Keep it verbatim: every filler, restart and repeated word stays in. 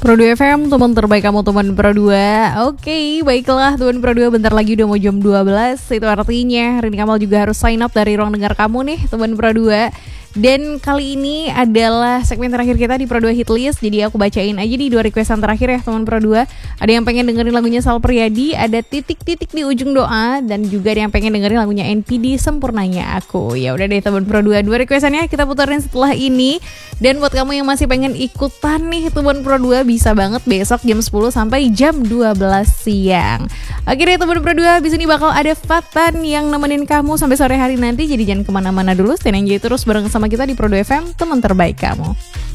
Pro dua F M, teman terbaik kamu, teman Pro dua. Oke, baiklah teman Pro dua, bentar lagi udah mau jam dua belas. Itu artinya Rini Kamal juga harus sign up dari ruang dengar kamu nih, teman Pro dua. Dan kali ini adalah segmen terakhir kita di Pro dua Hit List. Jadi aku bacain aja di dua requestan terakhir ya teman Pro dua. Ada yang pengen dengerin lagunya Sal Priadi, ada titik-titik di ujung doa, dan juga ada yang pengen dengerin lagunya N P D Sempurnanya Aku. Ya udah deh teman Pro dua, dua requestannya kita puterin setelah ini. Dan buat kamu yang masih pengen ikutan nih teman Pro dua, bisa banget besok jam sepuluh sampai jam dua belas siang. Oke deh teman Pro dua, abis ini bakal ada Fatan yang nemenin kamu sampai sore hari nanti. Jadi jangan kemana-mana dulu, stay enjoy terus bareng sama kita di Pro dua F M, teman terbaik kamu.